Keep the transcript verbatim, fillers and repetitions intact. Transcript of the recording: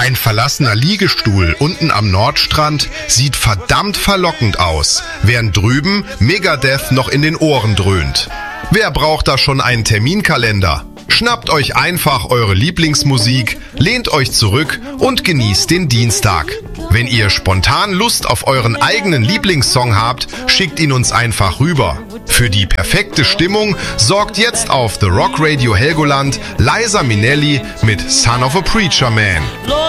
Ein verlassener Liegestuhl unten am Nordstrand sieht verdammt verlockend aus, während drüben Megadeth noch in den Ohren dröhnt. Wer braucht da schon einen Terminkalender? Schnappt euch einfach eure Lieblingsmusik, lehnt euch zurück und genießt den Dienstag. Wenn ihr spontan Lust auf euren eigenen Lieblingssong habt, schickt ihn uns einfach rüber. Für die perfekte Stimmung sorgt jetzt auf The Rock Radio Helgoland Liza Minnelli mit Son of a Preacher Man.